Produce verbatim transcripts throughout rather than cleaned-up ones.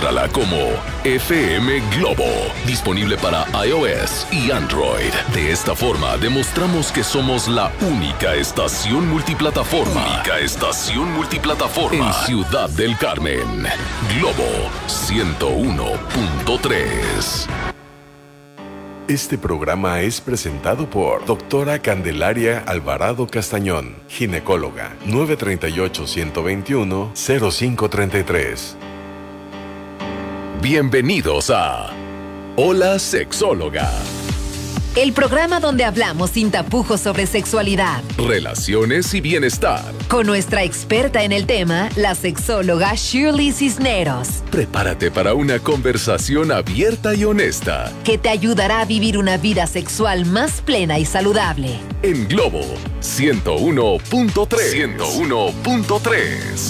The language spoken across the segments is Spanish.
Encuéntrala como F M Globo, disponible para iOS y Android. De esta forma demostramos que somos la única estación multiplataforma. Única estación multiplataforma en Ciudad del Carmen. Globo ciento uno punto tres. Este programa es presentado por doctora Candelaria Alvarado Castañón, ginecóloga, nueve tres ocho, uno dos uno, cero cinco tres tres. Bienvenidos a Hola Sexóloga. El programa donde hablamos sin tapujos sobre sexualidad, relaciones y bienestar. Con nuestra experta en el tema, la sexóloga Shirley Cisneros. Prepárate para una conversación abierta y honesta, que te ayudará a vivir una vida sexual más plena y saludable. En Globo ciento uno punto tres. ciento uno punto tres.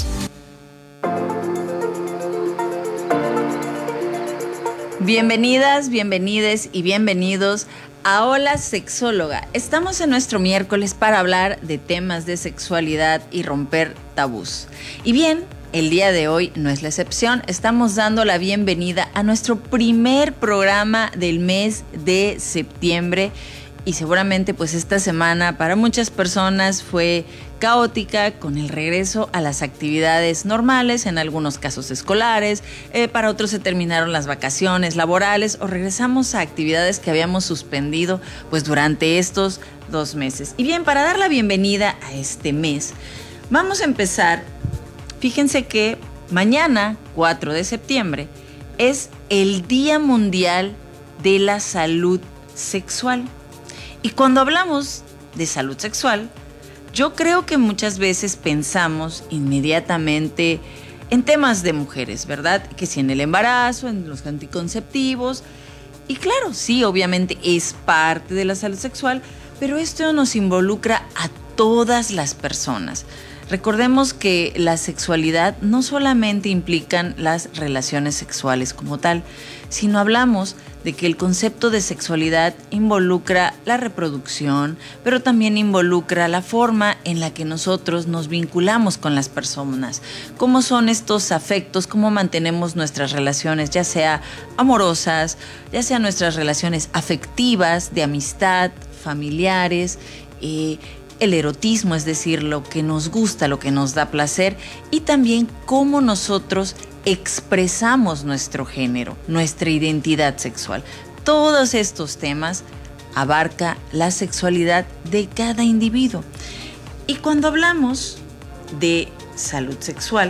Bienvenidas, bienvenides y bienvenidos a Hola Sexóloga. Estamos en nuestro miércoles para hablar de temas de sexualidad y romper tabús. Y bien, el día de hoy no es la excepción. Estamos dando la bienvenida a nuestro primer programa del mes de septiembre. Y seguramente pues esta semana para muchas personas fue caótica con el regreso a las actividades normales, en algunos casos escolares, eh, para otros se terminaron las vacaciones laborales o regresamos a actividades que habíamos suspendido pues durante estos dos meses. Y bien, para dar la bienvenida a este mes, vamos a empezar. Fíjense que mañana, cuatro de septiembre, es el Día Mundial de la Salud Sexual. Y cuando hablamos de salud sexual, yo creo que muchas veces pensamos inmediatamente en temas de mujeres, ¿verdad? Que si en el embarazo, en los anticonceptivos. Y claro, sí, obviamente es parte de la salud sexual, pero esto nos involucra a todas las personas. Recordemos que la sexualidad no solamente implican las relaciones sexuales como tal, sino hablamos de que el concepto de sexualidad involucra la reproducción, pero también involucra la forma en la que nosotros nos vinculamos con las personas, cómo son estos afectos, cómo mantenemos nuestras relaciones, ya sea amorosas, ya sea nuestras relaciones afectivas, de amistad, familiares, eh, el erotismo, es decir, lo que nos gusta, lo que nos da placer, y también cómo nosotros expresamos nuestro género, nuestra identidad sexual. Todos estos temas abarca la sexualidad de cada individuo. Y cuando hablamos de salud sexual,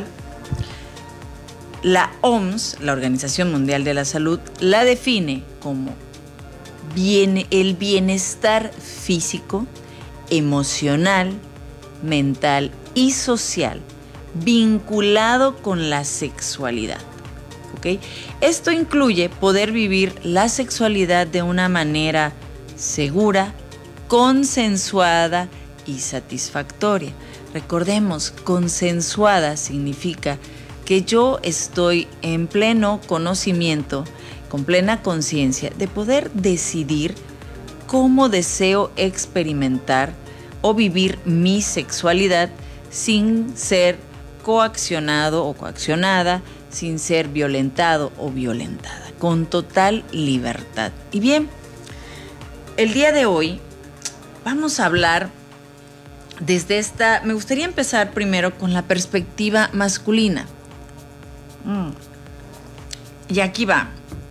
la O M S, la Organización Mundial de la Salud, la define como bien, el bienestar físico, emocional, mental y social vinculado con la sexualidad. ¿Okay? Esto incluye poder vivir la sexualidad de una manera segura, consensuada y satisfactoria. Recordemos, consensuada significa que yo estoy en pleno conocimiento, con plena conciencia de poder decidir cómo deseo experimentar o vivir mi sexualidad sin ser coaccionado o coaccionada, sin ser violentado o violentada, con total libertad. Y bien, el día de hoy vamos a hablar desde esta, me gustaría empezar primero con la perspectiva masculina. Mm. Y aquí va.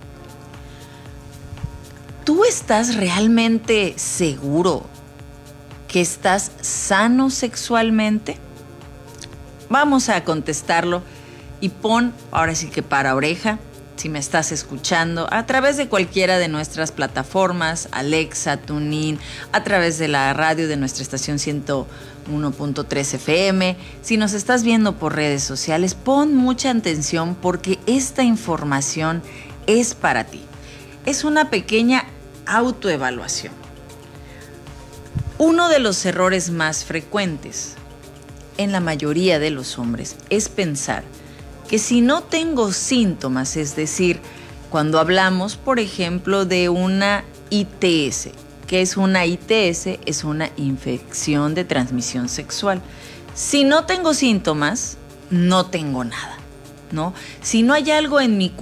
¿Tú estás realmente seguro que estás sano sexualmente? Vamos a contestarlo y pon, ahora sí que para oreja, si me estás escuchando, a través de cualquiera de nuestras plataformas, Alexa, TuneIn, a través de la radio de nuestra estación ciento uno punto tres F M. Si nos estás viendo por redes sociales, pon mucha atención porque esta información es para ti. Es una pequeña autoevaluación. Uno de los errores más frecuentes en la mayoría de los hombres es pensar que si no tengo síntomas, es decir, cuando hablamos, por ejemplo, de una I T S, que es una I T S, es una infección de transmisión sexual. Si no tengo síntomas, no tengo nada, ¿no? Si no hay algo en mi cuerpo